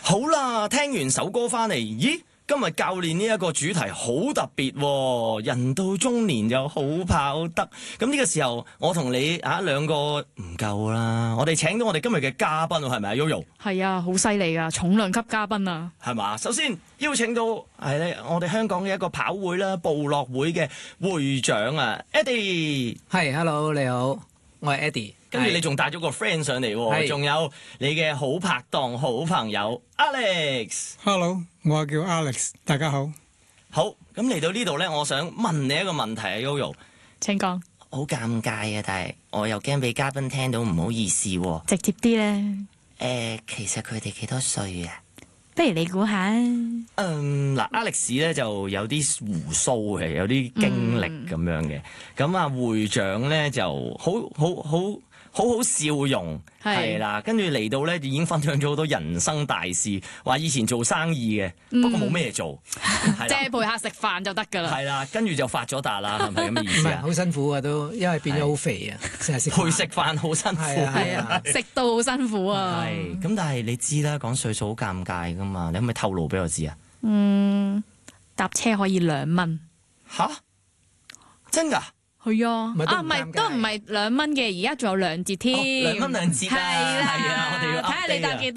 好啦，聽完首歌翻嚟，咦？今日教練呢一個主題好特別喎，人到中年又好跑得。咁呢個時候，我同你兩個唔夠啦。我哋請到我哋今日嘅嘉賓喎，係咪啊 Yoyo？ 係啊，好犀利啊，重量級嘉賓啊， 係嘛？首先邀請到係咧，我哋香港嘅一個跑會啦，部落會嘅會長啊 Eddie。 係，hello，你好，我係 Eddie。 跟住你仲帶咗個 friend 上嚟喎，仲有你嘅好拍檔、好朋友 Alex。 Hello，我叫 Alex，大家好。 好，咁嚟到呢度咧，我想問你一個問題啊 Yoyo。 請講。 好尷尬啊，但係我又驚俾嘉賓聽到唔好意思喎。 直接啲咧。 其實佢哋幾多歲啊？ 不如你估下。 嗱，Alex 咧就有啲鬍鬚嘅，有啲經歷咁樣嘅。咁啊，會長咧就好笑容，係啦。跟住嚟到咧，已經分享咗好多人生大事，話以前做生意嘅，不過冇咩做， 即係陪客食飯就得㗎啦。 係啦，跟住就發咗達啦，係咪咁嘅意思啊？ 好辛苦啊，都因為變咗好肥啊，成日食陪食飯好辛苦， 係啊， 食到好辛苦啊。 係咁，但係你知啦，講歲數好尷尬㗎嘛，你可唔可以透露俾我知啊？ 搭車可以2蚊。 吓？真㗎？ 係啊， 唔係都唔係2蚊嘅，而家仲有2折添。 2蚊2折啊！ 係啦， 係啊，我哋要睇下你搭幾多。